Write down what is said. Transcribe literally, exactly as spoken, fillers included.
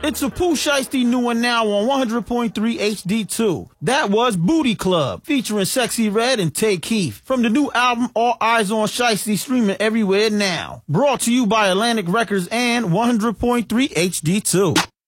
It's a Pooh Shiesty new one now on one hundred point three H D two. That was Booty Club, featuring Sexy Red and Tay Keith, from the new album All Eyes on Shiesty, streaming everywhere now. Brought to you by Atlantic Records and one hundred point three H D two.